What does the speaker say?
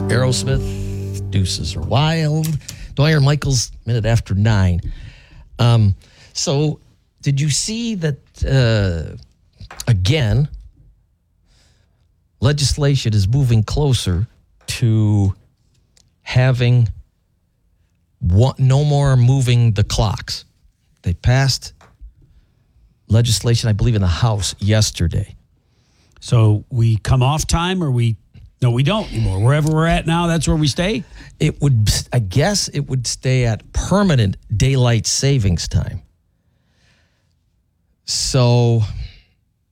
Aerosmith, Deuces Are Wild. Dwyer Michaels, minute after 9. So, did you see that, again, legislation is moving closer to having no more moving the clocks? They passed legislation, I believe, in the House yesterday. So we come off time, or no, we don't anymore. Wherever we're at now, that's where we stay? I guess it would stay at permanent daylight savings time. So